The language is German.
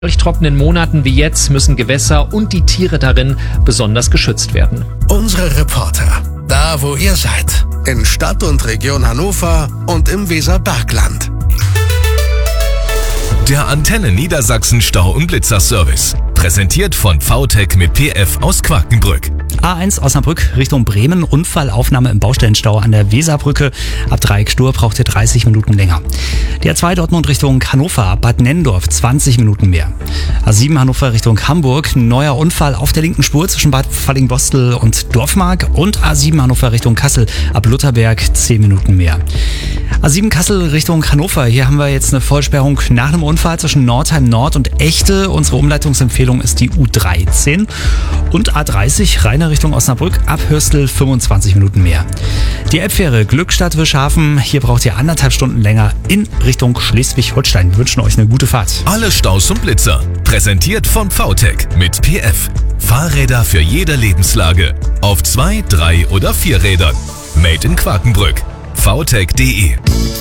In trockenen Monaten wie jetzt müssen Gewässer und die Tiere darin besonders geschützt werden. Unsere Reporter, da wo ihr seid, in Stadt und Region Hannover und im Weserbergland. Der Antenne Niedersachsen Stau- und Blitzerservice. Präsentiert von VTech mit PF aus Quakenbrück. A1 Osnabrück Richtung Bremen. Unfallaufnahme im Baustellenstau an der Weserbrücke. Ab Dreieck Stur braucht ihr 30 Minuten länger. Die A2 Dortmund Richtung Hannover, Bad Nennendorf 20 Minuten mehr. A7 Hannover Richtung Hamburg. Neuer Unfall auf der linken Spur zwischen Bad Fallingbostel und Dorfmark. Und A7 Hannover Richtung Kassel ab Lutherberg 10 Minuten mehr. A7 Kassel Richtung Hannover. Hier haben wir jetzt eine Vollsperrung nach einem Unfall zwischen Nordheim Nord und Echte. Unsere Umleitungsempfehlung ist die U13. Und A30 Rheine Richtung Osnabrück ab Hörstel 25 Minuten mehr. Die Elbfähre Glückstadt-Wischhafen. Hier braucht ihr 1,5 Stunden länger in Richtung Schleswig-Holstein. Wir wünschen euch eine gute Fahrt. Alle Staus und Blitzer. Präsentiert von VTech mit PF. Fahrräder für jede Lebenslage. Auf 2, 3 oder 4 Rädern. Made in Quakenbrück. vtech.de